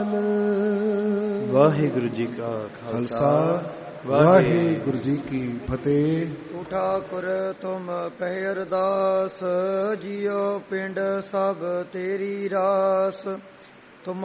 ਵਾਹਿਗੁਰੂ ਜੀ ਕਾ ਖਾਲਸਾ, ਵਾਹਿਗੁਰੂ ਜੀ ਕੀ ਫਤਿਹ। ਠਾਕੁਰ ਤੁਮ ਪਹਿ ਅਰਦਾਸ, ਜਿਉ ਪਿੰਡ ਸਭ ਤੇਰੀ ਰਾਸ।